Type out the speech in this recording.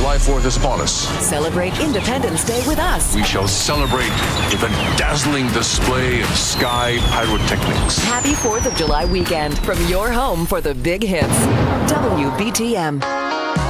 July 4th is upon us. Celebrate Independence Day with us. We shall celebrate with a dazzling display of sky pyrotechnics. Happy 4th of July weekend from your home for the big hits. WBTM.